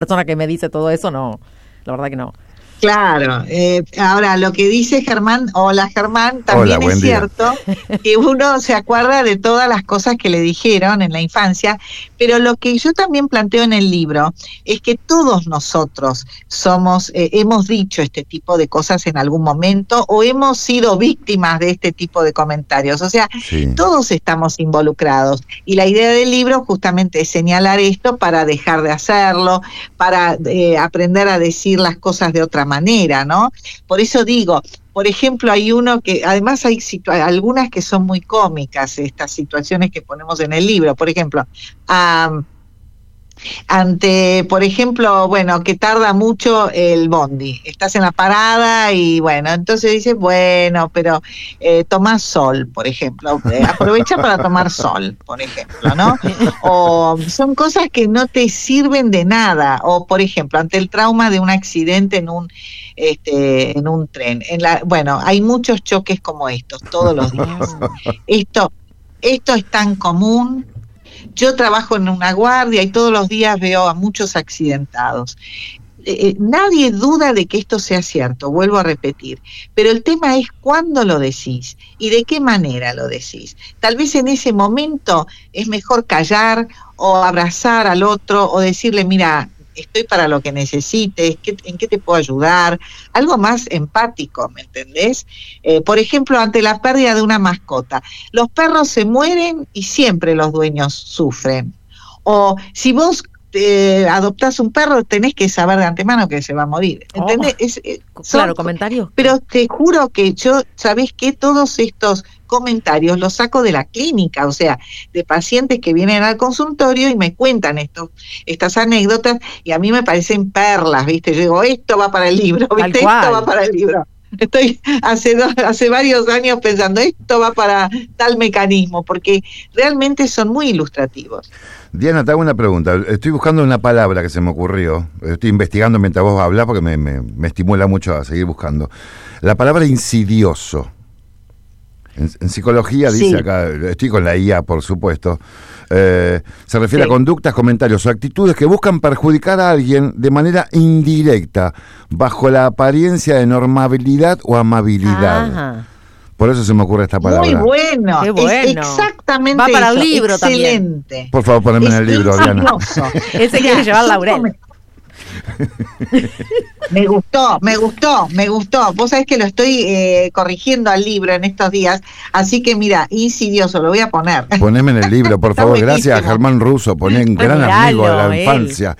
persona que me dice todo eso, no, la verdad que no. Claro, ahora lo que dice Germán, hola Germán, también es cierto que uno se acuerda de todas las cosas que le dijeron en la infancia, pero lo que yo también planteo en el libro es que todos nosotros hemos dicho este tipo de cosas en algún momento o hemos sido víctimas de este tipo de comentarios, o sea, todos estamos involucrados y la idea del libro justamente es señalar esto para dejar de hacerlo, para aprender a decir las cosas de otra manera, ¿no? Por eso digo, por ejemplo, hay uno que, además hay algunas que son muy cómicas, estas situaciones que ponemos en el libro, por ejemplo, por ejemplo, bueno, que tarda mucho el bondi, estás en la parada y bueno, entonces dices, bueno, pero tomás sol, por ejemplo, aprovecha para tomar sol, por ejemplo, ¿no? O son cosas que no te sirven de nada, o por ejemplo, ante el trauma de un accidente en un tren, bueno, hay muchos choques como estos todos los días. Esto es tan común. Yo trabajo en una guardia y todos los días veo a muchos accidentados. Nadie duda de que esto sea cierto, vuelvo a repetir, pero el tema es cuándo lo decís y de qué manera lo decís. Tal vez en ese momento es mejor callar o abrazar al otro o decirle, mira, estoy para lo que necesites, ¿en qué te puedo ayudar? Algo más empático, ¿me entendés? Por ejemplo, ante la pérdida de una mascota. Los perros se mueren y siempre los dueños sufren. O si vos adoptás un perro, tenés que saber de antemano que se va a morir. ¿Entendés? Claro, comentarios. Pero te juro que yo, ¿sabés qué? Todos estos comentarios los saco de la clínica, o sea, de pacientes que vienen al consultorio y me cuentan estas anécdotas y a mí me parecen perlas, ¿viste? Yo digo, esto va para el libro, ¿viste? Esto va para el libro. Estoy hace varios años pensando, esto va para tal mecanismo, porque realmente son muy ilustrativos. Diana, te hago una pregunta. Estoy buscando una palabra que se me ocurrió. Estoy investigando mientras vos hablás porque me estimula mucho a seguir buscando. La palabra insidioso. En psicología dice acá, estoy con la IA por supuesto, se refiere a conductas, comentarios o actitudes que buscan perjudicar a alguien de manera indirecta, bajo la apariencia de normabilidad o amabilidad. Ajá. Por eso se me ocurre esta palabra. Muy bueno, qué bueno. Es exactamente va para eso. El libro excelente. También. Por favor, poneme en el libro, Diana. Ese quiere llevar Laurel. Me gustó. Vos sabés que lo estoy corrigiendo al libro en estos días, así que mira, insidioso, lo voy a poner. Poneme en el libro, por favor, gracias a Germán Russo, poné un gran amigo de la infancia.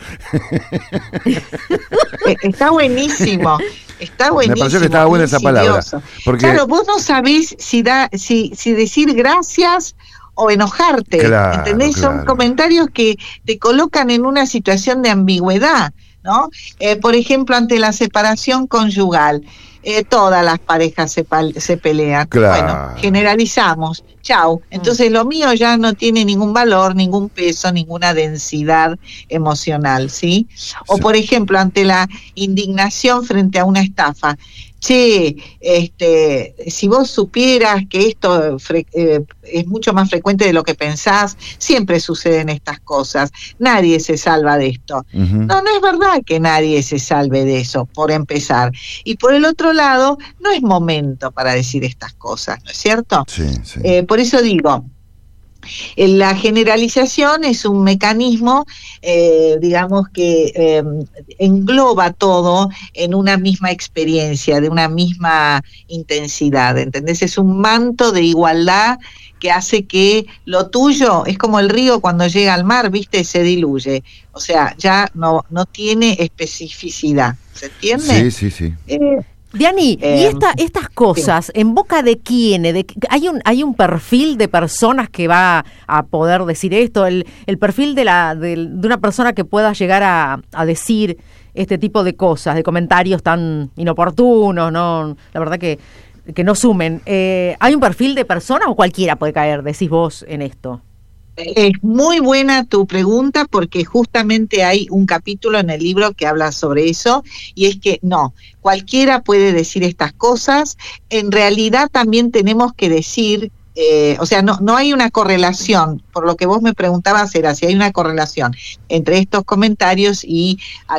Está buenísimo. Me pareció que estaba buena esa palabra. Porque... Claro, vos no sabés si decir gracias o enojarte, claro, ¿entendés? Claro. Son comentarios que te colocan en una situación de ambigüedad, ¿no? Por ejemplo, ante la separación conyugal, todas las parejas se pelean. Claro. Bueno, generalizamos. Chau. Entonces lo mío ya no tiene ningún valor, ningún peso, ninguna densidad emocional, ¿sí? O por ejemplo, ante la indignación frente a una estafa. Che, si vos supieras que esto es mucho más frecuente de lo que pensás, siempre suceden estas cosas, nadie se salva de esto. Uh-huh. No es verdad que nadie se salve de eso, por empezar. Y por el otro lado, no es momento para decir estas cosas, ¿no es cierto? Sí, sí. Por eso digo, la generalización es un mecanismo, digamos que engloba todo en una misma experiencia, de una misma intensidad, ¿entendés? Es un manto de igualdad que hace que lo tuyo, es como el río cuando llega al mar, ¿viste? Se diluye, o sea, ya no tiene especificidad, ¿se entiende? Sí. Diani, ¿y estas cosas, en boca de quién? ¿Hay un perfil de personas que va a poder decir esto? ¿El perfil de una persona que pueda llegar a decir este tipo de cosas, de comentarios tan inoportunos, ¿no? La verdad que no sumen. ¿Hay un perfil de persona o cualquiera puede caer, decís vos, en esto? Es muy buena tu pregunta porque justamente hay un capítulo en el libro que habla sobre eso y es que no, cualquiera puede decir estas cosas, en realidad también tenemos que decir, o sea, no hay una correlación, por lo que vos me preguntabas era si hay una correlación entre estos comentarios y